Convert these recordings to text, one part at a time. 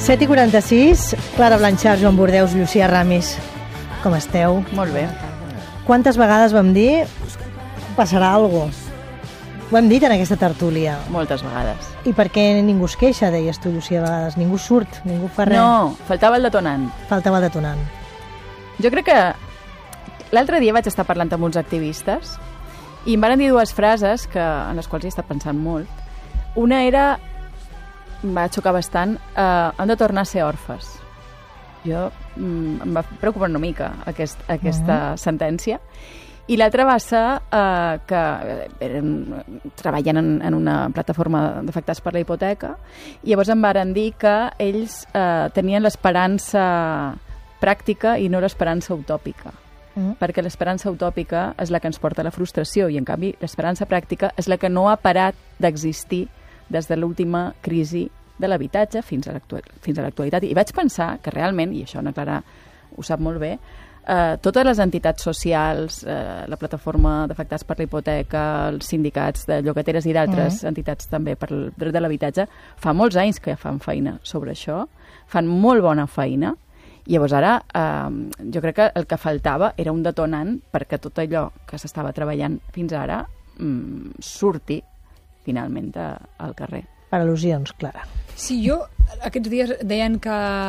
7:46, Clara Blanchard, Joan Bordeus, Llucia Ramis. Com esteu? Molt bé. Quantes vegades vam dir passarà alguna cosa? Ho hem dit en aquesta tertúlia. Moltes vegades. I per què ningú es queixa, deies tu, Llucia, a vegades? Ningú surt, ningú fa res. No, faltava el detonant. Faltava el detonant. Jo crec que l'altre dia vaig estar parlant amb uns activistes i em van dir dues frases en les quals he estat pensant molt. Una era, em va xocar bastant, han de tornar a ser orfes. Jo em va preocupar una mica aquesta sentència. I l'altra va ser que treballen en una plataforma d'afectats per la hipoteca i llavors em varen dir que ells tenien l'esperança pràctica i no l'esperança utòpica. Perquè l'esperança utòpica és la que ens porta a la frustració i, en canvi, l'esperança pràctica és la que no ha parat d'existir des de l'última crisi de l'habitatge fins a l'actualitat. I vaig pensar que realment, i això Ana Clara ho sap molt bé, totes les entitats socials, la plataforma d'afectats per la hipoteca, els sindicats de llogateres i d'altres entitats també per el dret de l'habitatge, fa molts anys que ja fan feina sobre això, fan molt bona feina, i llavors ara jo crec que el que faltava era un detonant perquè tot allò que s'estava treballant fins ara surti finalment al carrer. Per al·lusions, Clara. Sí, jo aquests dies deien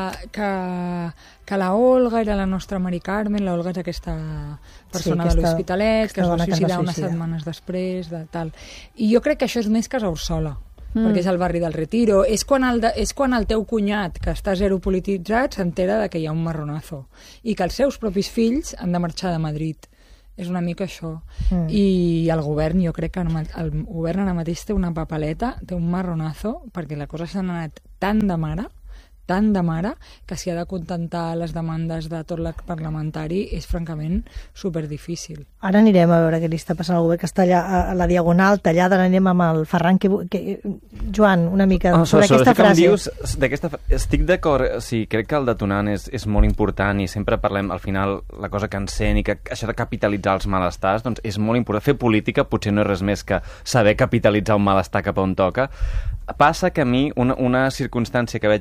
que la Olga era la nostra Mari Carmen, la Olga és aquesta persona de l'Hospitalet, que es va suïcidar unes setmanes després, de tal. I jo crec que això és més que Saursola, perquè és el barri del Retiro. És quan el teu cunyat, que està zero polititzat, s'entera que hi ha un marronazo i que els seus propis fills han de marxar de Madrid. És una mica això. I el govern, jo crec que el govern ara mateix té una papeleta, té un marronazo, perquè la cosa s'ha anat tan de mare, que si ha de contentar les demandes de tot l'arc parlamentari és francament superdifícil. Ara anirem a veure què li està passant al govern, que està allà a la Diagonal, tallada, anirem amb el Ferran. Joan, una mica sobre aquesta frase. Estic d'acord, sí, crec que el detonant és molt important i sempre parlem, al final, la cosa que encén i que això de capitalitzar els malestars, doncs és molt important. Fer política potser no és res més que saber capitalitzar un malestar cap on toca. Passa que a mi una circumstància que veig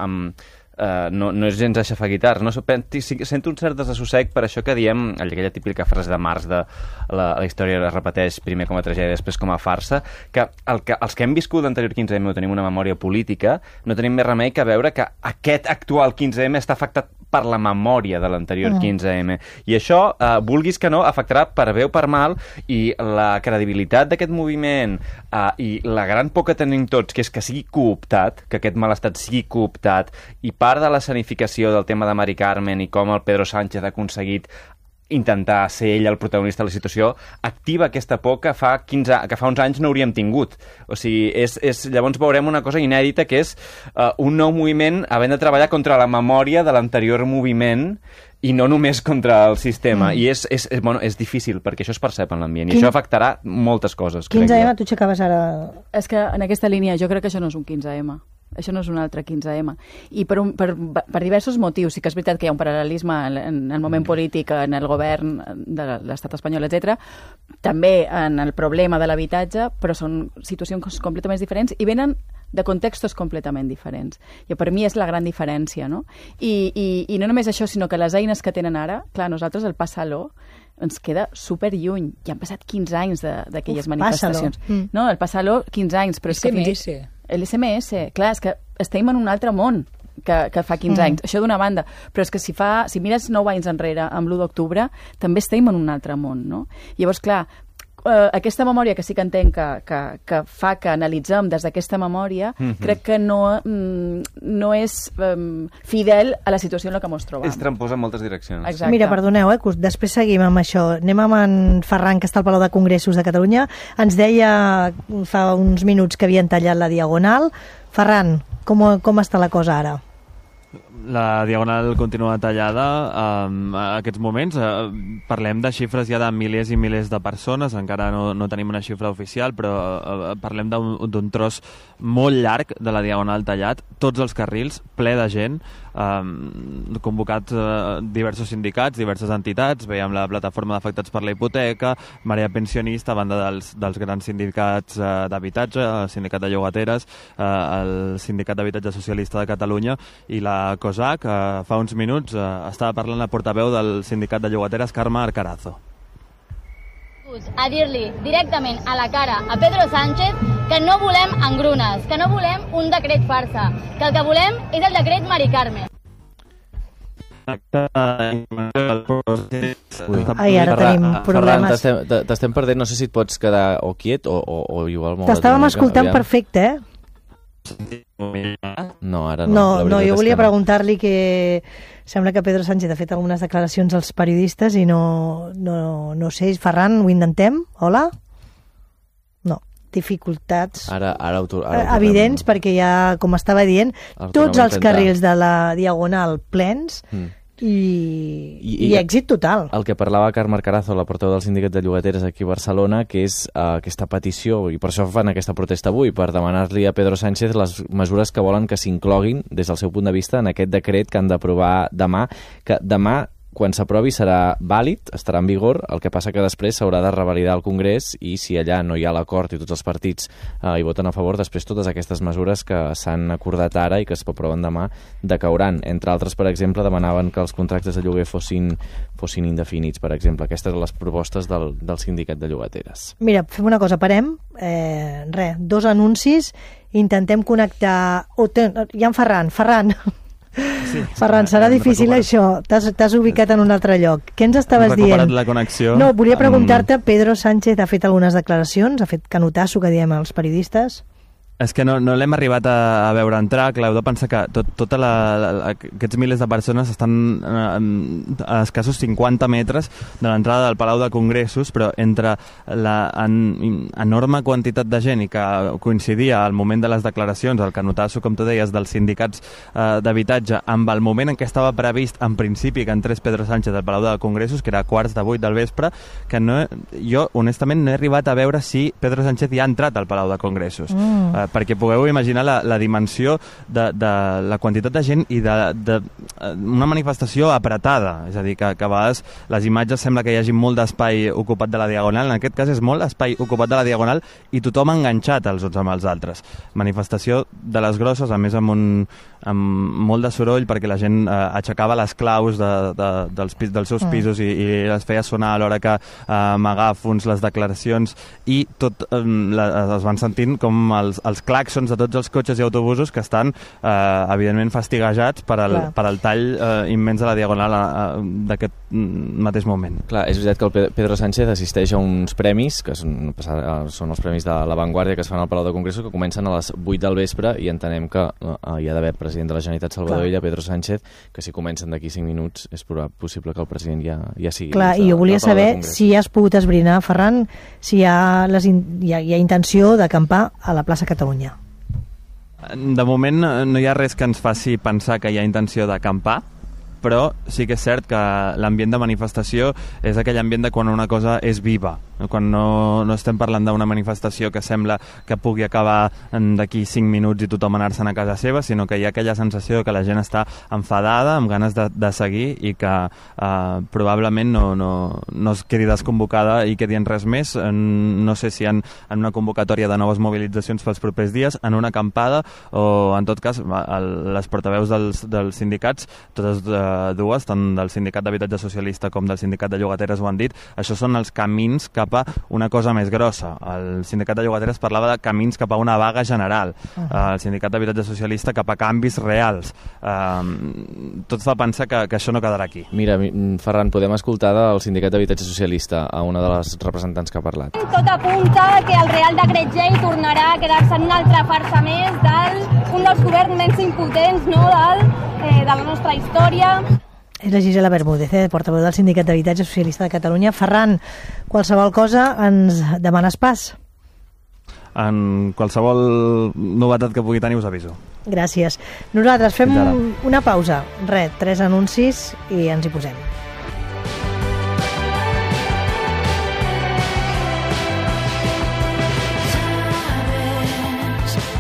no és gens aixafeguitar, no? Sento un cert desassossec per això que diem, aquella típica frase de Marx de la història es repeteix primer com a tragèdia, després com a farsa, que els que hem viscut l'anterior 15M o tenim una memòria política, no tenim més remei que veure que aquest actual 15M està afectat per la memòria de l'anterior 15M. I això, vulguis que no, afectarà per bé o per mal, i la credibilitat d'aquest moviment i la gran por que tenim tots, que és que sigui cooptat, que aquest malestat sigui cooptat, i part de l'escenificació del tema de Mari Carmen i com el Pedro Sánchez ha aconseguit intentar ser ell el protagonista de la situació, activa aquesta por que fa uns anys no hauríem tingut. O sigui, llavors veurem una cosa inèdita, que és un nou moviment havent de treballar contra la memòria de l'anterior moviment i no només contra el sistema. I és difícil, perquè això es percep en l'ambient, i això afectarà moltes coses. 15M, tu aixecaves ara... És que en aquesta línia jo crec que això no és un 15M. Això no és un altre 15M. I per diversos motius. Sí que és veritat que hi ha un paral·lelisme en el moment polític, en el govern de l'estat espanyol, etc. També en el problema de l'habitatge, però són situacions completament diferents i venen de contextos completament diferents. I per mi és la gran diferència, no? I no només això, sinó que les eines que tenen ara, clar, nosaltres el Passa-lo ens queda super lluny. Ja han passat 15 anys d'aquelles manifestacions. No, el Passa-lo, 15 anys. Però l'SMS, clar, és que estem en un altre món que fa 15 anys. Això d'una banda. Però és que si mires 9 anys enrere, amb l'1 d'octubre, també estem en un altre món, no? Llavors, clar, aquesta memòria que sí que entenc que fa que analitzem des d'aquesta memòria, crec que no és fidel a la situació en la que ens trobem. És trampós en moltes direccions. Exacte. Mira, perdoneu, que després seguim amb això. Anem amb en Ferran, que està al Palau de Congressos de Catalunya. Ens deia fa uns minuts que havien tallat la Diagonal. Ferran, com està la cosa ara? La Diagonal continua tallada en aquests moments. Parlem de xifres ja de milers i milers de persones, encara no tenim una xifra oficial, però parlem d'un tros molt llarg de la Diagonal tallat, tots els carrils, ple de gent, convocats diversos sindicats, diverses entitats, veiem la plataforma d'afectats per la hipoteca, Marea Pensionista, a banda dels grans sindicats d'habitatge, el sindicat de llogateres, el sindicat d'habitatge socialista de Catalunya i la COSAC. Fa uns minuts estava parlant la portaveu del sindicat de llogateres, Carme Arcarazo. A dir-li directament a la cara a Pedro Sánchez que no volem engrunes, que no volem un decret farsa, que el que volem és el decret Mari Carme. Ai, ara tenim problemes. Ferran, t'estem perdent, no sé si et pots quedar o quiet o igual... T'estàvem escoltant perfecte, eh? No, ara no. No, jo volia preguntar-li que sembla que Pedro Sánchez ha fet algunes declaracions als periodistes i no sé, Ferran, ho intentem? Hola? No, dificultats ara evidents, perquè ja, com estava dient, tots els carrils de la Diagonal plens i èxit total. El que parlava Carme Arcarazo, la portaveu del sindicat de llogateres aquí a Barcelona, que és aquesta petició, i per això fan aquesta protesta avui, per demanar-li a Pedro Sánchez les mesures que volen que s'incloguin des del seu punt de vista en aquest decret que han d'aprovar demà, que demà, quan s'aprovi, serà vàlid, estarà en vigor, el que passa que després s'haurà de revalidar al Congrés i si allà no hi ha l'acord i tots els partits hi voten a favor, després totes aquestes mesures que s'han acordat ara i que es aproven demà decauran. Entre altres, per exemple, demanaven que els contractes de lloguer fossin indefinits, per exemple. Aquestes eren les propostes del sindicat de llogateres. Mira, fem una cosa, parem, dos anuncis, intentem connectar... Ja en Ferran... Sí, Ferran, serà difícil això. T'has ubicat en un altre lloc. Què ens estaves dient? Recuperat la connexió. No, volia preguntar-te, Pedro Sánchez ha fet algunes declaracions, ha fet canotasso, que diem als periodistes? És que no l'hem arribat a veure entrar. Clar, heu de pensar que aquests milers de persones estan a escassos 50 metres de l'entrada del Palau de Congressos, però entre la enorme quantitat de gent i que coincidia al moment de les declaracions, el canotasso, com tu deies, dels sindicats d'habitatge, amb el moment en què estava previst, en principi, que entrés Pedro Sánchez al Palau de Congressos, que era 7:15 del vespre, que jo, honestament, no he arribat a veure si Pedro Sánchez ja ha entrat al Palau de Congressos. Perquè pugueu imaginar la dimensió de la quantitat de gent i de una manifestació apretada. És a dir, que a vegades les imatges sembla que hi hagi molt d'espai ocupat de la Diagonal. En aquest cas és molt espai ocupat de la Diagonal i tothom enganxat els uns amb els altres. Manifestació de les grosses, a més amb molt de soroll, perquè la gent aixecava les claus dels seus pisos i les feia sonar a l'hora que megàfons, les declaracions, i tot es van sentint com els clàxons de tots els cotxes i autobusos que estan evidentment fastiguejats per al tall immens de la Diagonal d'aquest mateix moment. Clar, és veritat que el Pedro Sánchez assisteix a uns premis, que són els premis de La Vanguardia, que es fan al Palau de Congressos, que comencen a les 8 del vespre, i entenem que hi ha d'haver president de la Generalitat Salvador Illa, Pedro Sánchez, que si comencen d'aquí 5 minuts és possible que el president ja sigui... Clar, i jo volia saber si has pogut esbrinar, Ferran, si hi ha intenció d'acampar a la plaça Catalunya. De moment no hi ha res que ens faci pensar que hi ha intenció d'acampar, però sí que és cert que l'ambient de manifestació és aquell ambient de quan una cosa és viva, quan no estem parlant d'una manifestació que sembla que pugui acabar d'aquí 5 minuts i tothom anar-se'n a casa seva, sinó que hi ha aquella sensació que la gent està enfadada, amb ganes de seguir, i que probablement no es quedi desconvocada i quedi en res més. No sé si en una convocatòria de noves mobilitzacions pels propers dies, en una acampada, o en tot cas les portaveus dels sindicats, totes dues, tant del sindicat d'habitatge socialista com del sindicat de llogateres, ho han dit, això són els camins cap a una cosa més grossa. El sindicat de llogateres parlava de camins cap a una vaga general, el sindicat d'habitatge socialista cap a canvis reals. Tot fa pensar que això no quedarà aquí. Mira, Ferran, podem escoltar del sindicat d'habitatge socialista a una de les representants que ha parlat. Tot apunta que el Real Decret Llei tornarà a quedar-se en una altra farsa més d'un dels governs més impotents de la nostra història. És la Gisela Bermúdez, portaveu del Sindicat d'Habitatge Socialista de Catalunya. Ferran, qualsevol cosa ens demanes pas? En qualsevol novetat que pugui tenir us aviso. Gràcies. Nosaltres fem una pausa. 3 anuncis i ens hi posem.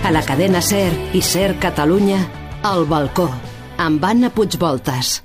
A la cadena SER i SER Catalunya, El Balcó, amb Anna Puigvoltas.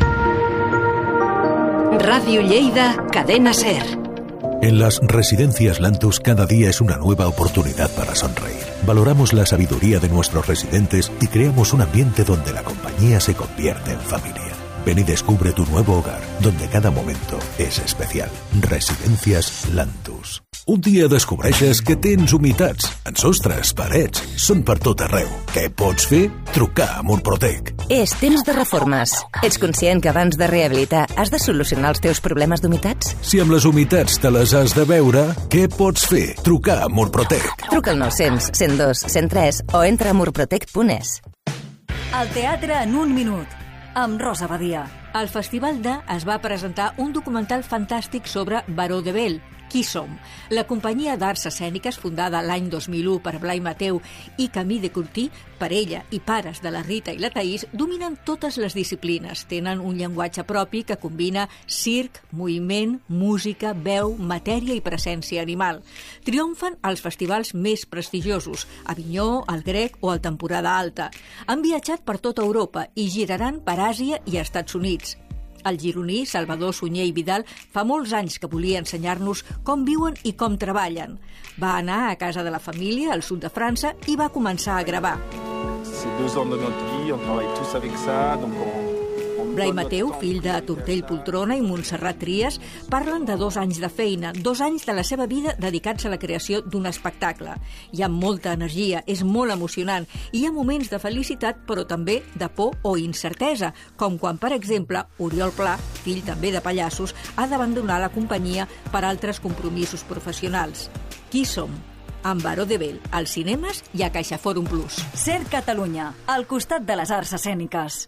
Radio Lleida, cadena SER. En las residencias Lantus cada día es una nueva oportunidad para sonreír. Valoramos la sabiduría de nuestros residentes y creamos un ambiente donde la compañía se convierte en familia. Ven y descubre tu nuevo hogar, donde cada momento és especial. Residències Lantus. Un dia descobreixes que tens humitats en sostres, parets, són per tot arreu. Què pots fer? Trucar a Murprotec. És temps de reformes. Ets conscient que abans de rehabilitar has de solucionar els teus problemes d'humitats? Si amb les humitats te les has de veure, què pots fer? Trucar a Murprotec. Truca al 900 102 103 o entra a murprotec.es. El teatre en un minut, amb Rosa Badia. Al Festival de es va presentar un documental fantàstic sobre Baró de Bell, Qui som? La companyia d'arts escèniques, fundada l'any 2001 per Blai Mateu i Camí de Curtí, parella i pares de la Rita i la Taís, dominen totes les disciplines. Tenen un llenguatge propi que combina circ, moviment, música, veu, matèria i presència animal. Triomfen als festivals més prestigiosos, Avinyó, el Grec o el Temporada Alta. Han viatjat per tota Europa i giraran per Àsia i Estats Units. El gironí Salvador Sunyer i Vidal fa molts anys que volia ensenyar-nos com viuen i com treballen. Va anar a casa de la família al sud de França i va començar a gravar. C'est 2 ans de notre vie, on travaille tous avec ça, donc Blai Mateu, fill de Tortell Poltrona i Montserrat Trias, parlen de 2 anys de feina, 2 anys de la seva vida dedicats a la creació d'un espectacle. Hi ha molta energia, és molt emocionant, i hi ha moments de felicitat, però també de por o incertesa, com quan, per exemple, Oriol Pla, fill també de pallassos, ha d'abandonar la companyia per altres compromisos professionals. Qui som? Amb Baró de Bell, als cinemes i a CaixaForum Plus. SER Catalunya, al costat de les arts escèniques.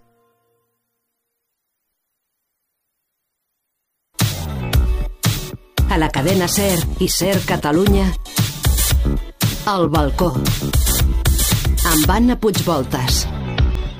A la cadena SER i SER Catalunya, El Balcó, amb Anna Puigvoltas.